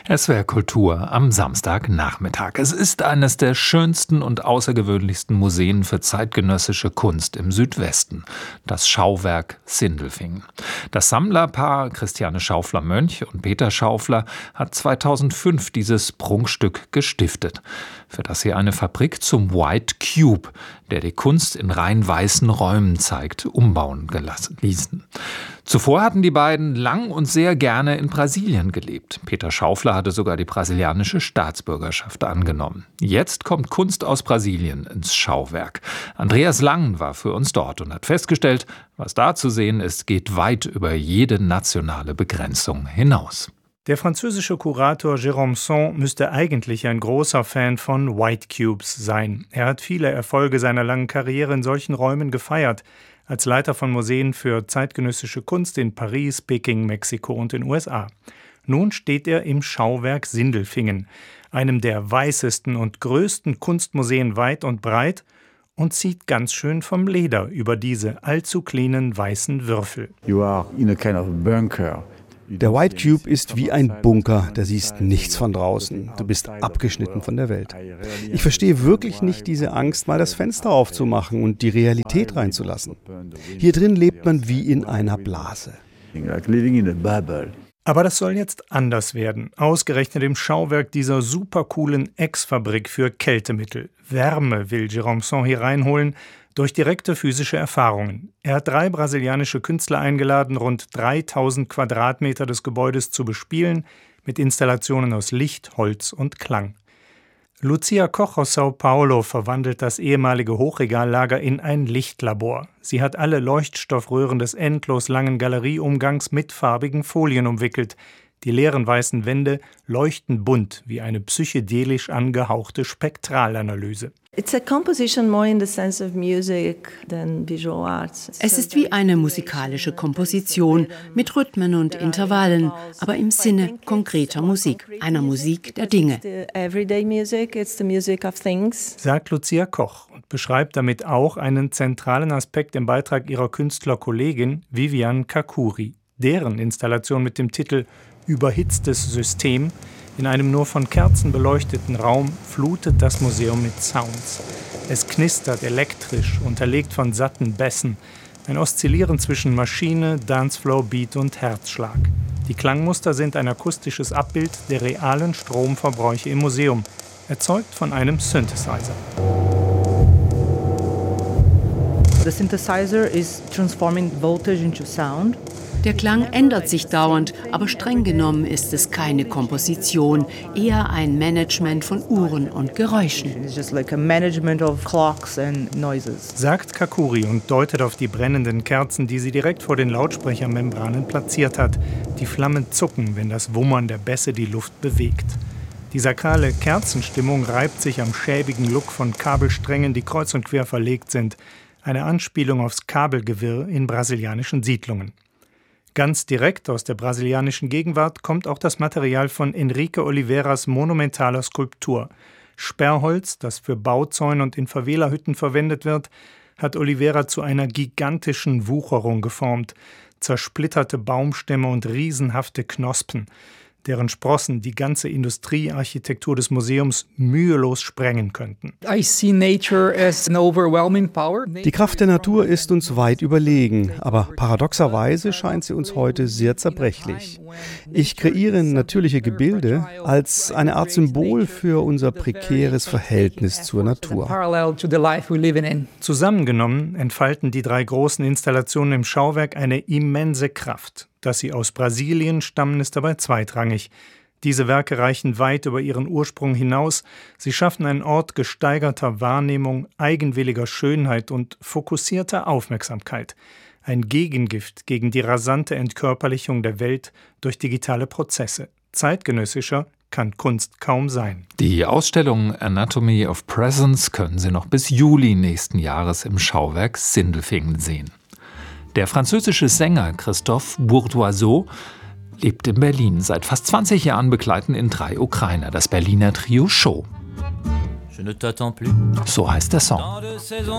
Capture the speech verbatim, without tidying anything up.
S W R Kultur am Samstagnachmittag. Es ist eines der schönsten und außergewöhnlichsten Museen für zeitgenössische Kunst im Südwesten, das Schauwerk Sindelfingen. Das Sammlerpaar Christiane Schaufler-Mönch und Peter Schaufler hat zweitausendfünf dieses Prunkstück gestiftet, für das sie eine Fabrik zum White Cube, der die Kunst in rein weißen Räumen zeigt, umbauen gelassen ließen. Zuvor hatten die beiden lang und sehr gerne in Brasilien gelebt. Peter Schaufler hatte sogar die brasilianische Staatsbürgerschaft angenommen. Jetzt kommt Kunst aus Brasilien ins Schauwerk. Andreas Lang war für uns dort und hat festgestellt, was da zu sehen ist, geht weit über jede nationale Begrenzung hinaus. Der französische Kurator Jérôme Son müsste eigentlich ein großer Fan von White Cubes sein. Er hat viele Erfolge seiner langen Karriere in solchen Räumen gefeiert, als Leiter von Museen für zeitgenössische Kunst in Paris, Peking, Mexiko und den U S A. Nun steht er im Schauwerk Sindelfingen, einem der weißesten und größten Kunstmuseen weit und breit, und zieht ganz schön vom Leder über diese allzu cleanen weißen Würfel. You are in a kind of bunker. Der White Cube ist wie ein Bunker, da siehst nichts von draußen. Du bist abgeschnitten von der Welt. Ich verstehe wirklich nicht diese Angst, mal das Fenster aufzumachen und die Realität reinzulassen. Hier drin lebt man wie in einer Blase. Aber das soll jetzt anders werden. Ausgerechnet im Schauwerk dieser supercoolen Ex-Fabrik für Kältemittel. Wärme will Jérôme Son hier reinholen durch direkte physische Erfahrungen. Er hat drei brasilianische Künstler eingeladen, rund dreitausend Quadratmeter des Gebäudes zu bespielen, mit Installationen aus Licht, Holz und Klang. Lucia Koch aus Sao Paulo verwandelt das ehemalige Hochregallager in ein Lichtlabor. Sie hat alle Leuchtstoffröhren des endlos langen Galerieumgangs mit farbigen Folien umwickelt. Die leeren weißen Wände leuchten bunt wie eine psychedelisch angehauchte Spektralanalyse. Es ist wie eine musikalische Komposition mit Rhythmen und Intervallen, aber im Sinne konkreter Musik, einer Musik der Dinge. Sagt Lucia Koch und beschreibt damit auch einen zentralen Aspekt im Beitrag ihrer Künstlerkollegin Viviane Kakuri. Deren Installation mit dem Titel Überhitztes System in einem nur von Kerzen beleuchteten Raum flutet das Museum mit Sounds. Es knistert elektrisch, unterlegt von satten Bässen, ein Oszillieren zwischen Maschine, Dancefloor, Beat und Herzschlag. Die Klangmuster sind ein akustisches Abbild der realen Stromverbräuche im Museum, erzeugt von einem Synthesizer. The synthesizer is transforming voltage into sound. Der Klang ändert sich dauernd, aber streng genommen ist es keine Komposition, eher ein Management von Uhren und Geräuschen. It's just like a management of clocks and noises. Sagt Kakuri und deutet auf die brennenden Kerzen, die sie direkt vor den Lautsprechermembranen platziert hat. Die Flammen zucken, wenn das Wummern der Bässe die Luft bewegt. Die sakrale Kerzenstimmung reibt sich am schäbigen Look von Kabelsträngen, die kreuz und quer verlegt sind. Eine Anspielung aufs Kabelgewirr in brasilianischen Siedlungen. Ganz direkt aus der brasilianischen Gegenwart kommt auch das Material von Enrique Oliveiras monumentaler Skulptur. Sperrholz, das für Bauzäune und in Favela-Hütten verwendet wird, hat Oliveira zu einer gigantischen Wucherung geformt. Zersplitterte Baumstämme und riesenhafte Knospen, deren Sprossen die ganze Industriearchitektur des Museums mühelos sprengen könnten. I see nature as an overwhelming power. Die Kraft der Natur ist uns weit überlegen, aber paradoxerweise scheint sie uns heute sehr zerbrechlich. Ich kreiere natürliche Gebilde als eine Art Symbol für unser prekäres Verhältnis zur Natur. Zusammengenommen entfalten die drei großen Installationen im Schauwerk eine immense Kraft. Dass sie aus Brasilien stammen, ist dabei zweitrangig. Diese Werke reichen weit über ihren Ursprung hinaus. Sie schaffen einen Ort gesteigerter Wahrnehmung, eigenwilliger Schönheit und fokussierter Aufmerksamkeit. Ein Gegengift gegen die rasante Entkörperlichung der Welt durch digitale Prozesse. Zeitgenössischer kann Kunst kaum sein. Die Ausstellung Anatomy of Presence können Sie noch bis Juli nächsten Jahres im Schauwerk Sindelfingen sehen. Der französische Sänger Christophe Bourdoiseau lebt in Berlin. Seit fast zwanzig Jahren begleiten ihn drei Ukrainer, das Berliner Trio Show. So heißt der Song.